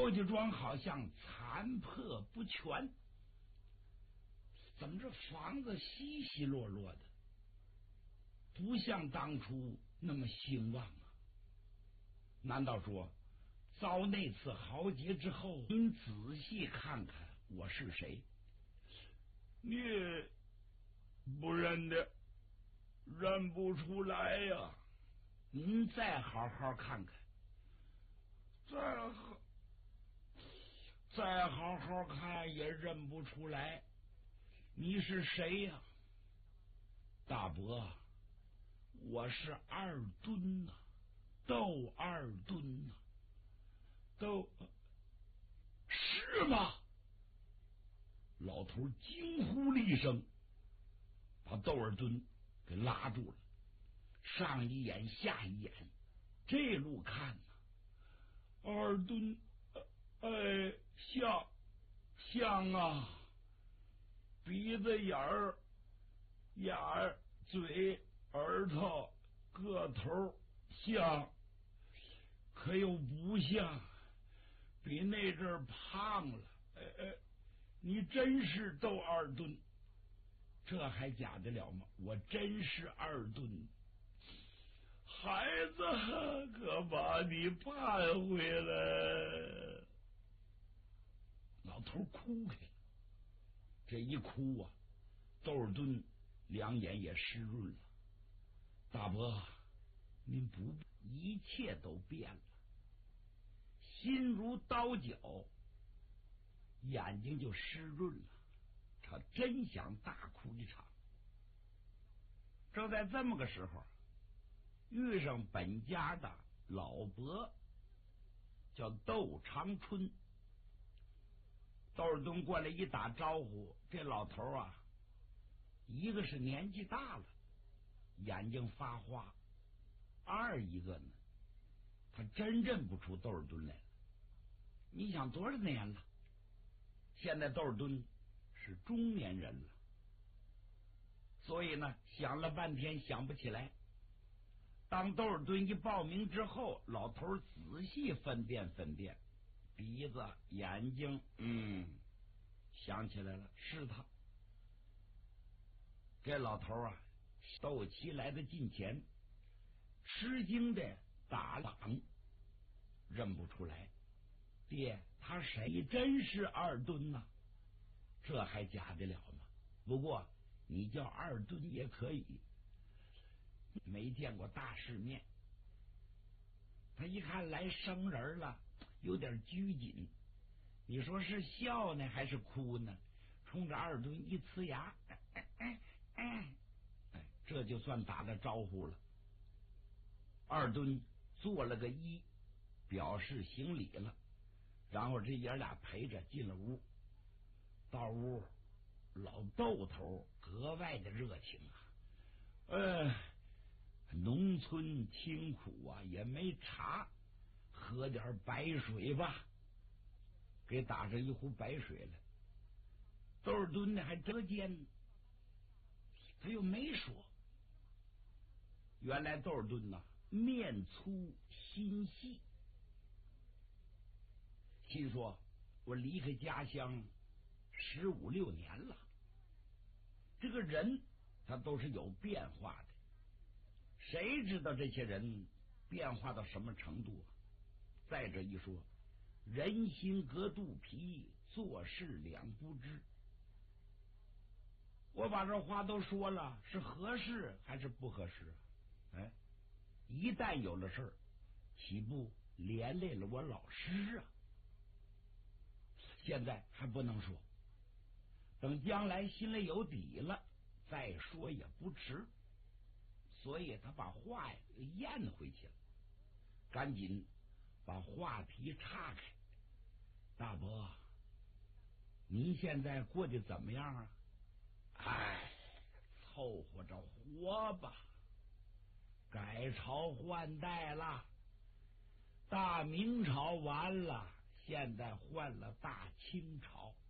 姚家庄好像残破不全，怎么这房子稀稀落落的，不像当初那么兴旺啊？难道说遭那次豪劫之后，您仔细看看我是谁？ 你不认得，认不出来呀。 您再好好看看，再好好看也认不出来。你是谁呀？大伯，我是二墩呐，窦二墩呐。是吗？老头惊呼了一声，把窦二墩给拉住了，上一眼下一眼，这路看呢，二墩，像啊，鼻子眼儿、嘴、耳朵、个头像，可又不像，比那阵儿胖了。你真是窦二墩？这还假得了吗？我真是二墩。 孩子，可把你盼回来。 老头哭开了，这一哭啊，窦二墩两眼也湿润了。大伯，您不，一切都变了，心如刀绞，眼睛就湿润了，他真想大哭一场。正在这么个时候，遇上本家的老伯，叫窦长春。窦二墩过来一打招呼，这老头啊，一个是年纪大了，眼睛发花，二一个呢，他真认不出窦二墩来了。你想多少年了？现在窦二墩是中年人了，所以呢，想了半天想不起来。当窦二墩一报名之后，老头仔细分辨，鼻子、眼睛，想起来了，是他。这老头啊，窦齐来的近前，吃惊的打榜，认不出来。爹，他谁？真是二墩呐，这还假得了吗？不过你叫二墩也可以，没见过大世面。他一看来生人了，有点拘谨。你说是笑呢还是哭呢？冲着二墩一呲牙，这就算打了招呼了。二墩做了个揖，表示行礼了。然后这爷俩陪着进了屋。到屋，老窦头格外的热情啊。农村清苦啊，也没茶，喝点白水吧。给打上一壶白水来。窦二墩呢还折肩，他又没说。原来窦二墩呐，面粗心细，心说我离开家乡15、16年了，这个人他都是有变化的，谁知道这些人变化到什么程度啊？再者一说，人心隔肚皮，做事两不知。我把这话都说了，是合适还是不合适啊？一旦有了事儿，岂不连累了我老师啊？现在还不能说，等将来心里有底了再说也不迟。所以他把话呀咽回去了，赶紧把话题岔开。大伯，您现在过得怎么样啊？凑合着活吧。改朝换代了，大明朝完了，现在换了大清朝。